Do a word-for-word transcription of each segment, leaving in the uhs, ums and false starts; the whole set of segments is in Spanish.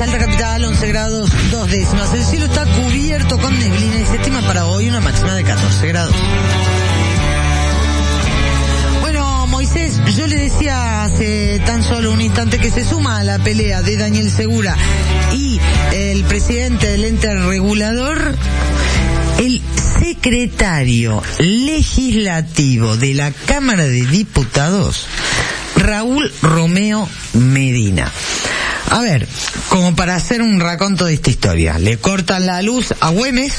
Salta capital, once grados, dos décimas. El cielo está cubierto con neblina y se estima para hoy una máxima de catorce grados. Bueno, Moisés, yo le decía hace tan solo un instante que se suma a la pelea de Daniel Segura y el presidente del ente regulador, el secretario legislativo de la Cámara de Diputados, Raúl Romeo Medina. A ver, como para hacer un raconto de esta historia, le cortan la luz a Güemes,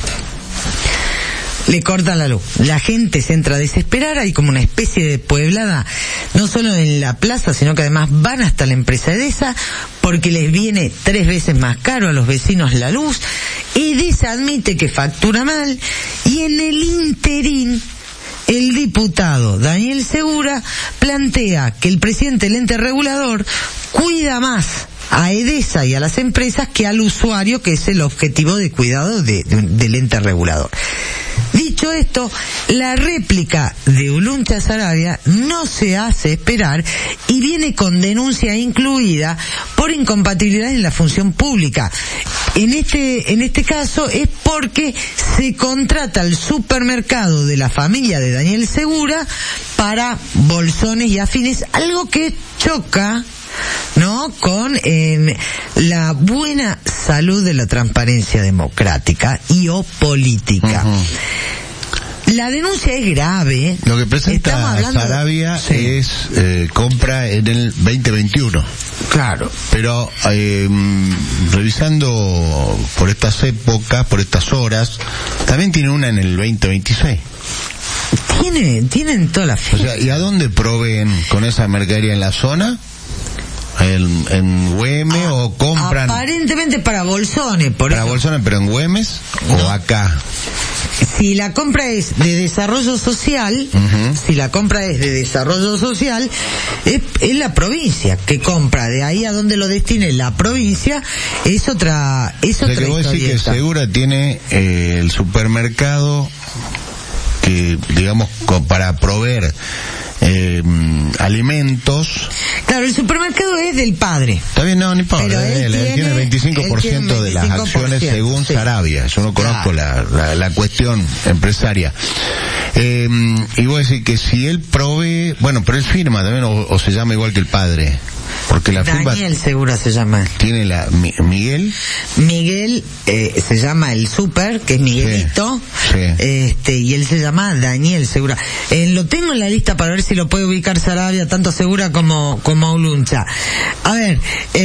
le cortan la luz. La gente se entra a desesperar, hay como una especie de pueblada, no solo en la plaza, sino que además van hasta la empresa Edesa, porque les viene tres veces más caro a los vecinos la luz. Edesa admite que factura mal, y en el interín, el diputado Daniel Segura plantea que el presidente del ente regulador cuida más a Edesa y a las empresas que al usuario, que es el objetivo de cuidado de, de, del ente regulador. Dicho esto, la réplica de Uluncha Saravia no se hace esperar y viene con denuncia incluida por incompatibilidad en la función pública. En este, en este caso es porque se contrata al supermercado de la familia de Daniel Segura para bolsones y afines, algo que choca, ¿no?, con eh, la buena salud de la transparencia democrática y o política. Uh-huh. La denuncia es grave. Lo que presenta hablando... Saravia sí. es eh, compra en el veinte veintiuno. Claro. Pero eh, revisando por estas épocas, por estas horas, también tiene una en el veinte veintiséis. Tiene, tienen toda la fecha. O sea, ¿y a dónde proveen con esa mercadería en la zona? ¿En, en Güemes ah, o compran? Aparentemente para bolsones, por Para eso. bolsones, pero en Güemes no. o acá. Si la compra es de desarrollo social, uh-huh. si la compra es de desarrollo social, es, es la provincia que compra. De ahí a donde lo destine la provincia es otra, es otra historieta. O sea, que vos decís que Segura tiene eh, el supermercado que, digamos, para proveer Eh, alimentos. Claro, el supermercado es del padre. Está bien, no, ni importa. Él, él, él tiene el veinticinco por ciento de las acciones según sí. Saravia. Yo no conozco claro. la, la, la cuestión empresaria. Eh, y voy a decir que si él provee, bueno, pero él firma también, o, o se llama igual que el padre. Porque la firma Daniel Segura se llama. Tiene la mi, Miguel. Miguel eh, se llama el super, que es Miguelito. Sí, sí. Este, y él se llama Daniel Segura. Eh, lo tengo en la lista para ver si lo puede ubicar Saravia, tanto Segura como como Uluncha. A ver,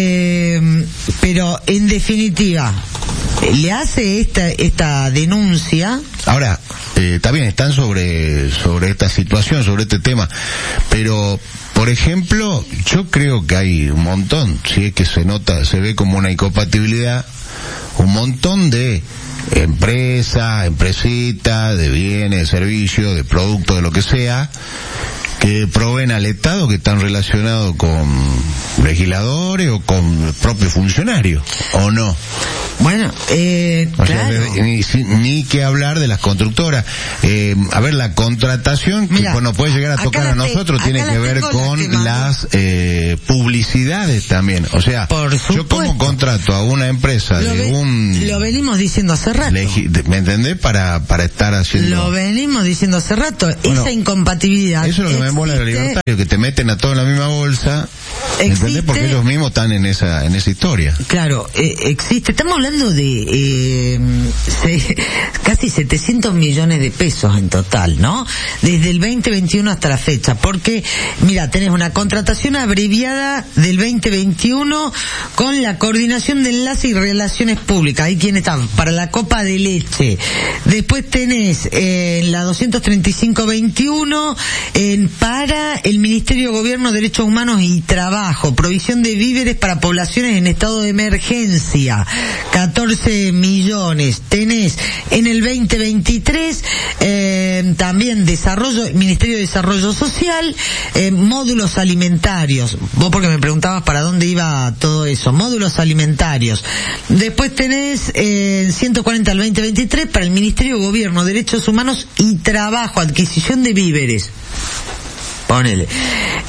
eh, pero en definitiva, le hace esta esta denuncia. Ahora, eh, también están sobre sobre esta situación, sobre este tema, pero por ejemplo, yo creo que hay un montón, si es que se nota, se ve como una incompatibilidad, un montón de empresas, empresitas, de bienes, de servicios, de productos, de lo que sea, que proveen al Estado, que están relacionados con legisladores o con propios funcionarios, ¿o no? Bueno, eh, o claro. sea, ni, ni que hablar de las constructoras. Eh, a ver, la contratación, que Mira, bueno, puede llegar a tocar a nosotros, te, tiene que ver con la las eh, publicidades también. O sea, yo como contrato a una empresa lo de ve, un... Lo venimos diciendo hace rato. Legi, ¿Me entendés? Para para estar haciendo... Lo venimos diciendo hace rato. Bueno, esa incompatibilidad... Eso es lo que me mola de los libertarios, que te meten a todos en la misma bolsa. ¿Entendés? Porque ellos mismos están en esa en esa historia. Claro, eh, existe. Estamos hablando de eh, se, casi setecientos millones de pesos en total, ¿no? Desde el veinte veintiuno hasta la fecha. Porque, mira, tenés una contratación abreviada del veinte veintiuno con la coordinación de enlace y relaciones públicas. Ahí quién está, para la copa de leche. Después tenés eh, la doscientos treinta y cinco veintiuno en para el Ministerio de Gobierno, Derechos Humanos y Trabajo, provisión de víveres para poblaciones en estado de emergencia, catorce millones. Tenés en el veinte veintitrés eh, también desarrollo, Ministerio de Desarrollo Social, eh, módulos alimentarios. Vos porque me preguntabas para dónde iba todo eso, módulos alimentarios. Después tenés eh, ciento cuarenta al veinte veintitrés para el Ministerio de Gobierno, Derechos Humanos y Trabajo, adquisición de víveres. Ponele. En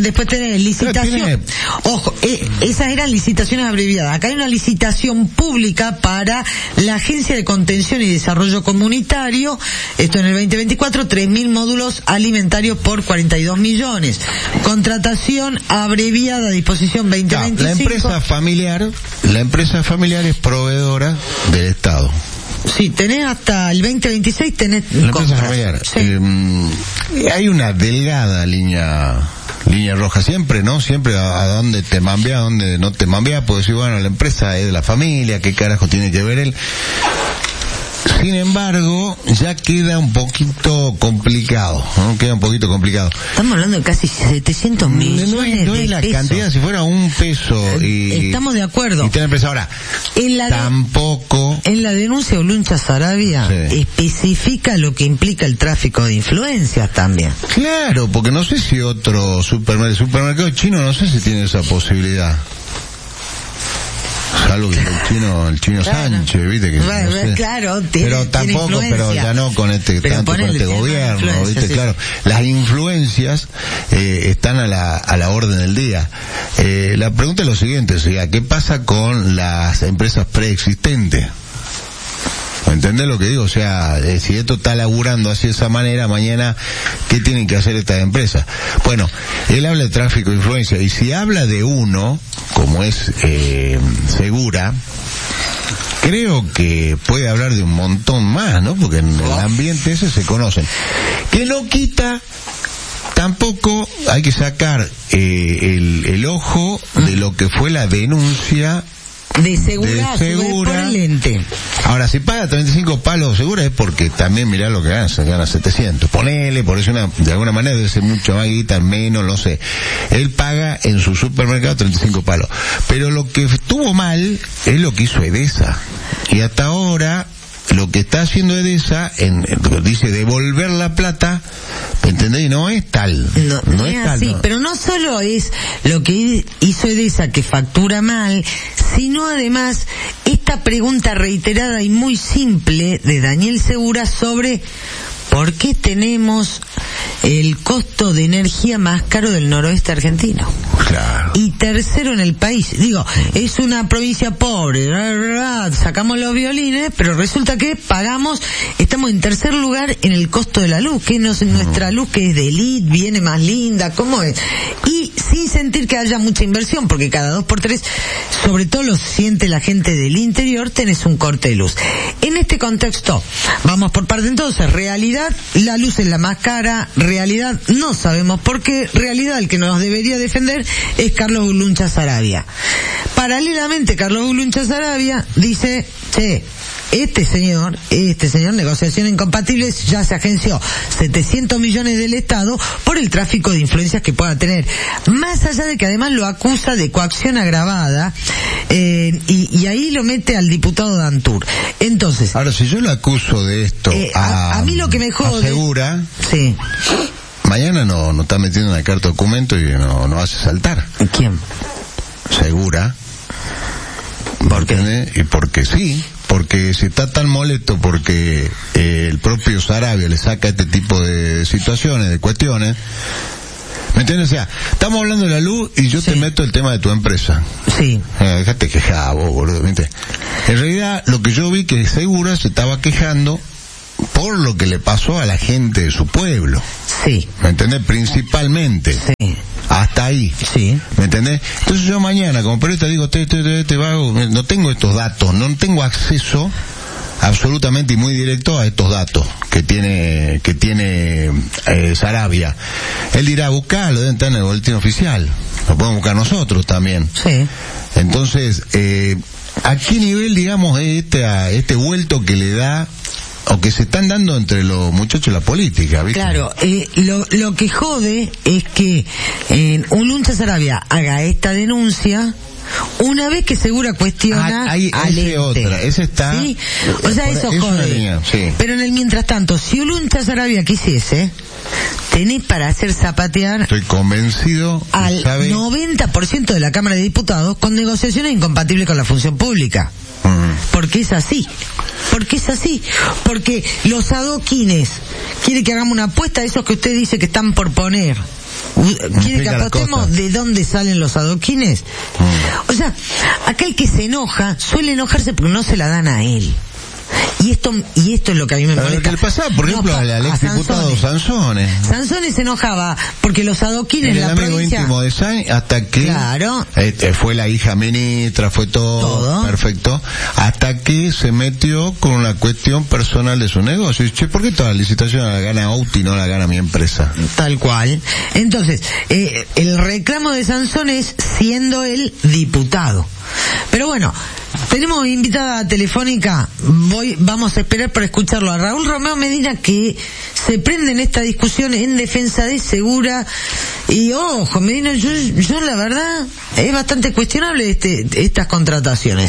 después tenés licitación. Ojo, eh, esas eran licitaciones abreviadas. Acá hay una licitación pública para la Agencia de Contención y Desarrollo Comunitario. Esto en el veinte veinticuatro, tres mil módulos alimentarios por cuarenta y dos millones. Contratación abreviada, disposición veinte veinticinco. La empresa familiar, la empresa familiar es proveedora del Estado. Sí, tenés hasta el veinte veintiséis, tenés la compras. Empresa familiar. Sí. Eh, hay una delgada línea línea roja siempre, ¿no? Siempre a, a dónde te mambea, a dónde no te mambea, pues decir, bueno, la empresa es de la familia, ¿qué carajo tiene que ver él? Sin embargo, ya queda un poquito complicado, ¿no? Queda un poquito complicado. Estamos hablando de casi setecientos millones no es, no es de la pesos. cantidad, si fuera un peso y... Estamos de acuerdo. Y tiene empresa. Ahora, en la tampoco... En la denuncia Oluncha Sarabia sí. especifica lo que implica el tráfico de influencias también. Claro, porque no sé si otro supermercado, supermercado chino, no sé si tiene esa posibilidad. Salvo que el chino, el chino claro. Sánchez, viste que bueno, no sé. Claro, tiene, pero tampoco, tiene pero ya no con este pero tanto con este gobierno, viste, sí. Claro, las influencias eh, están a la a la orden del día. Eh, la pregunta es lo siguiente, o sea, ¿qué pasa con las empresas preexistentes? ¿Entendés lo que digo? O sea, eh, si esto está laburando así de esa manera, mañana, ¿qué tienen que hacer estas empresas? Bueno, él habla de tráfico de influencia, y si habla de uno, como es eh, Segura, creo que puede hablar de un montón más, ¿no? Porque en el ambiente ese se conocen. Que no quita... Tampoco hay que sacar eh, el, el ojo de lo que fue la denuncia de Segura, de Segura. Por el ente. Ahora, si paga treinta y cinco palos Segura es porque también mirá lo que gana, se gana setecientos. Ponele, por eso una, de alguna manera debe ser mucho más guita, menos, no sé. Él paga en su supermercado treinta y cinco palos. Pero lo que estuvo mal es lo que hizo Edesa. Y hasta ahora, lo que está haciendo Edesa, en, en, dice devolver la plata, ¿entendés? No es tal. No, no, no es, es así, tal, no. Pero no solo es lo que hizo Edesa, que factura mal, sino además esta pregunta reiterada y muy simple de Daniel Segura sobre ¿por qué tenemos el costo de energía más caro del noroeste argentino? Claro. Y tercero en el país. Digo, es una provincia pobre, sacamos los violines, pero resulta que pagamos, estamos en tercer lugar en el costo de la luz, que no es nuestra luz, que es de elite, viene más linda, ¿cómo es? Y sin sentir que haya mucha inversión, porque cada dos por tres, sobre todo lo siente la gente del interior, tenés un corte de luz. En este contexto, vamos por parte entonces, realidad, la luz es la más cara, realidad, no sabemos por qué, realidad, el que nos debería defender es Carlos Oluncha Sarabia. Paralelamente, Carlos Oluncha Sarabia dice, che, este señor, este señor, negociación incompatibles, ya se agenció setecientos millones del Estado por el tráfico de influencias que pueda tener. Más allá de que además lo acusa de coacción agravada, eh, y, y ahí lo mete al diputado Dantur. Entonces... Ahora, si yo lo acuso de esto eh, a, a, a mí lo que me jode... Segura... Sí. Mañana no, no está metiendo en el carta documento y no, no hace saltar. ¿Quién? Segura. ¿Por qué? Y porque sí, porque si está tan molesto porque eh, el propio Sarabia le saca este tipo de situaciones, de cuestiones, ¿me entiendes? O sea, estamos hablando de la luz y yo sí. te meto el tema de tu empresa. Sí. Eh, déjate quejar vos, boludo, ¿viste? En realidad, lo que yo vi que Segura se estaba quejando por lo que le pasó a la gente de su pueblo. Sí. ¿Me entendés? Principalmente. Sí. Hasta ahí. Sí. ¿Me entendés? Entonces yo mañana, como periodista, digo, te, te, te, te vago, no tengo estos datos, no tengo acceso absolutamente y muy directo a estos datos que tiene que tiene eh, Sarabia. Él dirá, buscalo, deben estar en el boletín oficial. Lo podemos buscar nosotros también. Sí. Entonces, eh, ¿a qué nivel, digamos, este, a este vuelto que le da o que se están dando entre los muchachos de la política, ¿viste? Claro, eh, lo, lo que jode es que eh, Oluncha Sarabia haga esta denuncia una vez que Segura cuestiona ah, hay, al ente. Otra, ese está... ¿Sí? O sea, eso es jode. Línea, sí. Pero en el mientras tanto, si Oluncha Sarabia quisiese, tenés para hacer zapatear... Estoy convencido... Al ¿sabe? noventa por ciento de la Cámara de Diputados con negociaciones incompatibles con la función pública. Porque es así. Porque es así. Porque los adoquines, quiere que hagamos una apuesta a esos que usted dice que están por poner. ¿Quiere que apostemos de dónde salen los adoquines? Mm. O sea, acá el que se enoja suele enojarse porque no se la dan a él. Y esto y esto es lo que a mí me molesta. Lo que le pasaba, por ejemplo, no, al, al exdiputado Sansones. Sansones se enojaba porque los adoquines de la provincia... El amigo íntimo de Sáenz, hasta que... Claro. Eh, fue la hija ministra, fue todo, todo perfecto, hasta que se metió con una cuestión personal de su negocio. Che, ¿por qué toda la licitación la gana Outi y no la gana mi empresa? Tal cual. Entonces, eh, el reclamo de Sansones siendo el diputado. Pero bueno, tenemos invitada telefónica, voy, vamos a esperar para escucharlo a Raúl Romeo Medina, que se prende en esta discusión en defensa de Segura. Y ojo, Medina, yo, yo la verdad es bastante cuestionable este, estas contrataciones.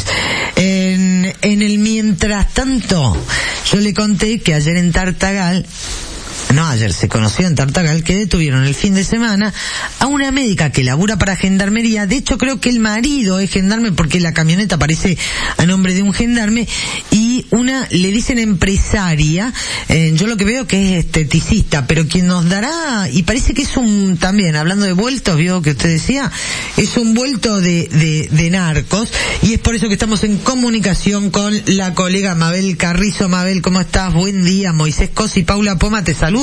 En, en el mientras tanto, yo le conté que ayer en Tartagal, no, ayer se conoció en Tartagal que detuvieron el fin de semana a una médica que labura para Gendarmería. De hecho, creo que el marido es gendarme porque la camioneta aparece a nombre de un gendarme, y una, le dicen empresaria, eh, yo lo que veo que es esteticista, pero quien nos dará, y parece que es un, también, hablando de vueltos, vio que usted decía, es un vuelto de, de, de narcos, y es por eso que estamos en comunicación con la colega Mabel Carrizo. Mabel, ¿cómo estás? Buen día. Moisés Cos y Paula Poma te saludan.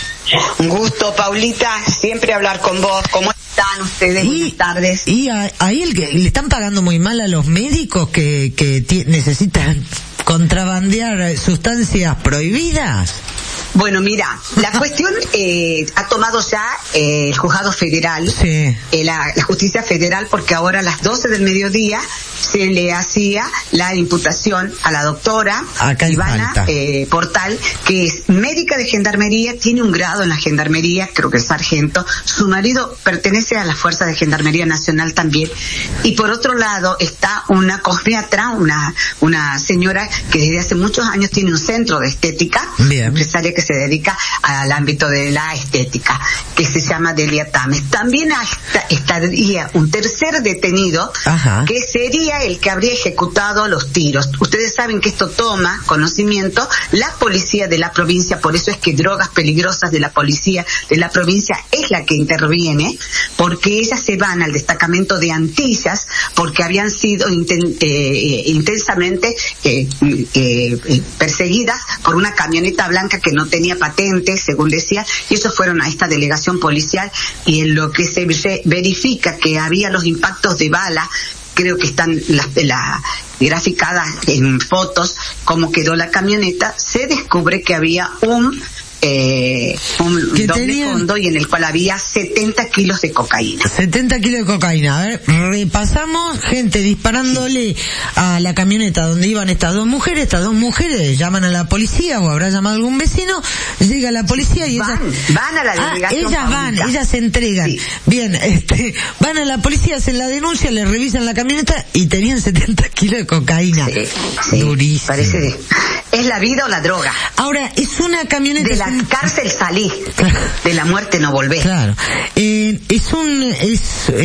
Un gusto, Paulita, siempre hablar con vos. ¿Cómo están ustedes? Y, Buenas tardes. Y a, ahí el que le están pagando muy mal a los médicos que, que t- necesitan contrabandear sustancias prohibidas. Bueno, mira, la cuestión eh, ha tomado ya eh, el juzgado federal, sí. eh, la, la justicia federal, porque ahora a las doce del mediodía se le hacía la imputación a la doctora Ivana eh, Portal, que es médica de gendarmería, tiene un grado en la gendarmería, creo que es sargento, su marido pertenece a la Fuerza de Gendarmería Nacional también, y por otro lado está una cosmiatra, una, una señora que desde hace muchos años tiene un centro de estética, bien, empresaria que se dedica al ámbito de la estética, que se llama Delia Tames. También hasta estaría un tercer detenido, ajá, que sería el que habría ejecutado los tiros. Ustedes saben que esto toma conocimiento la policía de la provincia, por eso es que Drogas Peligrosas de la policía de la provincia es la que interviene, porque ellas se van al destacamento de Antillas porque habían sido inten, eh, intensamente eh, eh, perseguidas por una camioneta blanca que no tenía patente, según decía, y ellos fueron a esta delegación policial, y en lo que se verifica que había los impactos de bala, creo que están las la, graficadas en fotos cómo quedó la camioneta, se descubre que había un eh, un doble tenía... fondo, y en el cual había setenta kilos de cocaína. setenta kilos de cocaína. A ver, repasamos, gente disparándole a la camioneta donde iban estas dos mujeres. Estas dos mujeres llaman a la policía, o habrá llamado algún vecino, llega la policía y van, ellas... van a la delegación. Ah, ellas van, ellas se entregan. Sí. Bien, este, van a la policía, hacen la denuncia, le revisan la camioneta y tenían setenta kilos de cocaína. Sí, sí, durísimo. Parece de... es la vida o la droga. Ahora, es una camioneta... De la cárcel salí, de la muerte no volvés. Claro. Eh, es un, es,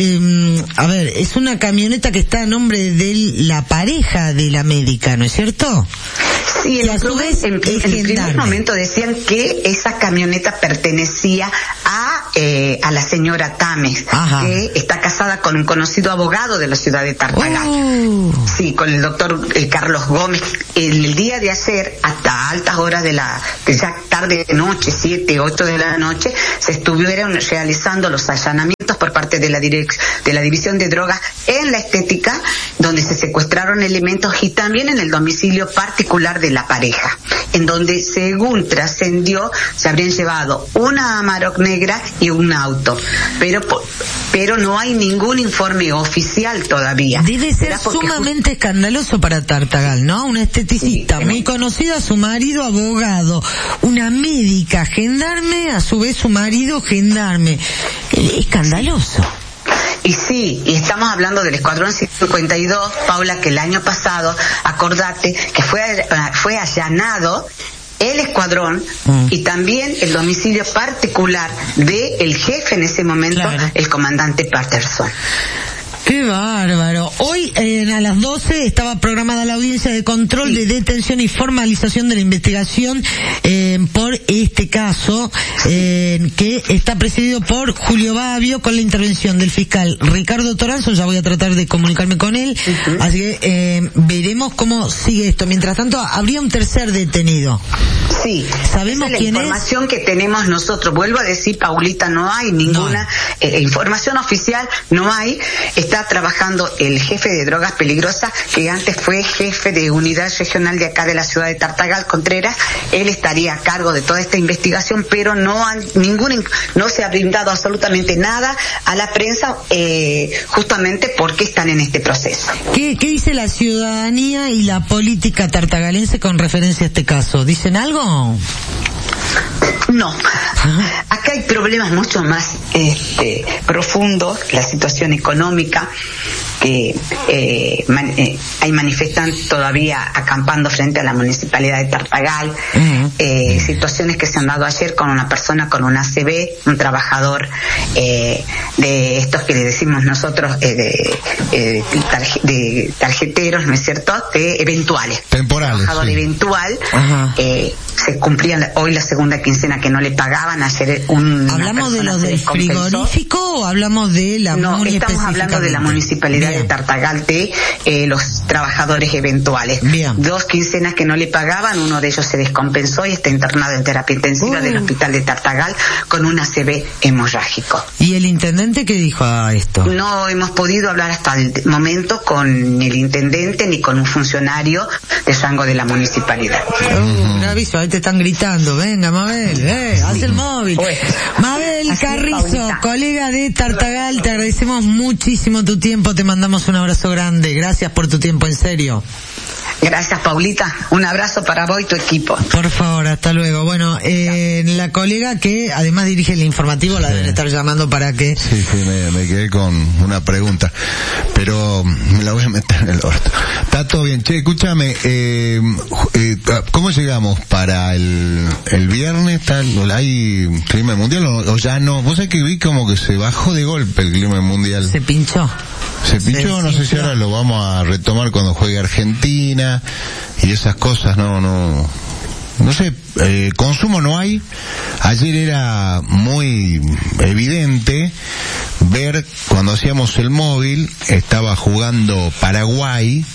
eh, a ver, es una camioneta que está a nombre de la pareja de la médica, ¿no es cierto? Sí, en, su vez, en, en el primer momento decían que esa camioneta pertenecía a, eh, a la señora Tames, ajá, que está casada con un conocido abogado de la ciudad de Tartagal. Oh. Sí, con el doctor eh, Carlos Gómez. El, el día de ayer, hasta altas horas de la, de ya tarde de noche, siete, ocho de la noche, se estuvieron realizando los allanamientos por parte de la direc- de la División de Drogas en la estética, donde se secuestraron elementos, y también en el domicilio particular de la pareja, en donde, según trascendió, se habrían llevado una Amarok negra y un auto, pero pero no hay ningún informe oficial todavía. Debe ser sumamente just... escandaloso para Tartagal, ¿no? Una esteticista sí, muy no. conocida, su marido abogado, una médica gendarme, a su vez su marido gendarme. Escandaloso. Y sí, y estamos hablando del Escuadrón cincuenta y dos, Paula, que el año pasado, acordate, que fue fue allanado el escuadrón mm. y también el domicilio particular de el jefe en ese momento, claro, el comandante Patterson. Qué bárbaro. Hoy eh, a las doce estaba programada la audiencia de control sí. de detención y formalización de la investigación eh, por este caso eh, que está presidido por Julio Babbio con la intervención del fiscal Ricardo Toranzo. Ya voy a tratar de comunicarme con él. Uh-huh. Así que eh, veremos cómo sigue esto. Mientras tanto, habría un tercer detenido. Sí. ¿Sabemos esa es quién la información es? que tenemos nosotros. Vuelvo a decir, Paulita, no hay ninguna no. Eh, información oficial, no hay. Está trabajando el jefe de drogas peligrosas, que antes fue jefe de unidad regional de acá de la ciudad de Tartagal, Contreras. Él estaría a cargo de toda esta investigación, pero no han, ningún, no se ha brindado absolutamente nada a la prensa, eh, justamente porque están en este proceso. ¿Qué, qué dice la ciudadanía y la política tartagalense con referencia a este caso? ¿Dicen algo? No, acá hay problemas mucho más este, profundos, la situación económica, que eh, man, eh, hay manifestantes todavía acampando frente a la municipalidad de Tartagal, uh-huh. eh, situaciones que se han dado ayer con una persona con un A C V, un trabajador eh, de estos que le decimos nosotros eh, de, eh, tarje, de tarjeteros, ¿no es cierto?, de eventuales. Temporales. Trabajador sí. eventual, uh-huh. eh, se cumplía hoy la segunda quincena que no le pagaban, ayer un ¿Hablamos de lo del frigorífico o hablamos de la No, estamos hablando de la municipalidad Bien. de Tartagal, de eh, los trabajadores eventuales. Bien. Dos quincenas que no le pagaban, uno de ellos se descompensó y está internado en terapia intensiva uh. del hospital de Tartagal con un A C V hemorrágico. ¿Y el intendente qué dijo a esto? No hemos podido hablar hasta el momento con el intendente ni con un funcionario de rango de la municipalidad. Uh, un aviso, ahí te están gritando, venga Mabel, eh, haz el móvil. Bueno, Mabel así Carrizo, es, colega de Tartagal, te agradecemos muchísimo tu tiempo, te mandamos un abrazo grande, gracias por tu tiempo, en serio. Gracias, Paulita. Un abrazo para vos y tu equipo. Por favor, hasta luego. Bueno, eh, la colega que además dirige el informativo la sí. deben estar llamando para que... Sí, sí, me, me quedé con una pregunta, pero me la voy a meter en el orto. Está todo bien. Che, escúchame, eh, eh, ¿cómo llegamos para el, el viernes? Tal, ¿hay clima mundial o, o ya no? Vos sabés que vi como que se bajó de golpe el clima mundial. Se pinchó. Se pinchó, no sé si ahora lo vamos a retomar cuando juegue Argentina y esas cosas, no, no, no sé, eh, consumo no hay. Ayer era muy evidente ver cuando hacíamos el móvil, estaba jugando Paraguay,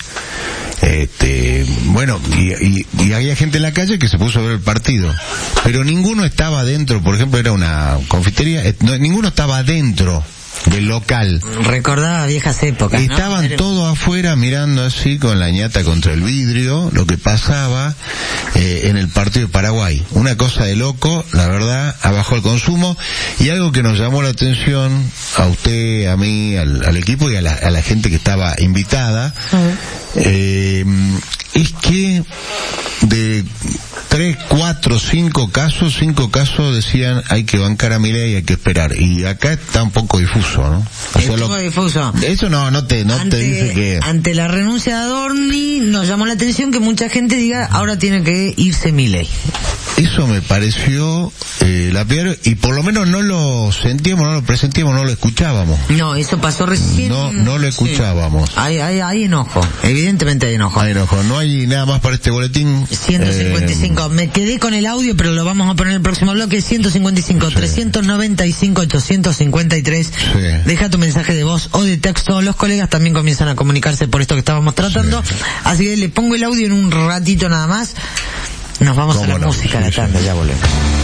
este, bueno, y, y, y había gente en la calle que se puso a ver el partido, pero ninguno estaba adentro, por ejemplo, era una confitería, no, ninguno estaba adentro del local. Recordaba viejas épocas, ¿no? Estaban Pero... todos afuera mirando así con la ñata contra el vidrio lo que pasaba eh, en el partido de Paraguay. Una cosa de loco, la verdad, abajó el consumo. Y algo que nos llamó la atención a usted, a mí, al, al equipo y a la, a la gente que estaba invitada, uh-huh. eh, es que de tres, cuatro, cinco casos, cinco casos decían hay que bancar a Milei y hay que esperar. Y acá está un poco difuso, ¿no? O sea, lo, difuso. Eso no, no te, no ante, te dice que... Ante la renuncia de Adorni nos llamó la atención que mucha gente diga ahora tiene que irse Milei. Eso me pareció eh, la peor, y por lo menos no lo sentíamos, no lo presentíamos, no lo escuchábamos. No, eso pasó recién. No, no lo escuchábamos. Sí. Hay, hay, hay enojo, evidentemente hay enojo. Hay enojo, no hay nada más para este boletín. ciento cincuenta y cinco, eh... me quedé con el audio, pero lo vamos a poner en el próximo bloque. Ciento cincuenta y cinco, sí. trescientos noventa y cinco, ochocientos cincuenta y tres. Sí. Deja tu mensaje de voz o de texto. Los colegas también comienzan a comunicarse por esto que estábamos tratando. Sí. Así que le pongo el audio en un ratito nada más. Nos vamos a la no? música, sí, la tarde, sí. Ya volvemos.